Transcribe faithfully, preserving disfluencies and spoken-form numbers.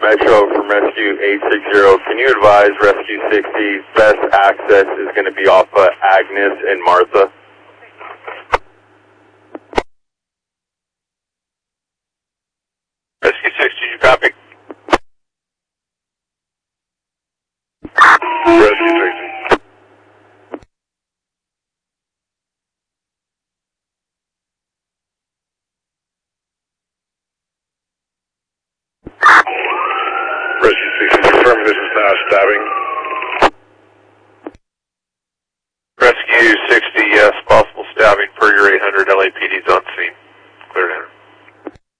Metro from Rescue eight six zero. Can you advise Rescue sixty best access is going to be off of Agnes and Martha? Rescue sixty, you copy? Rescue sixty. Rescue sixty, confirm this is now stabbing.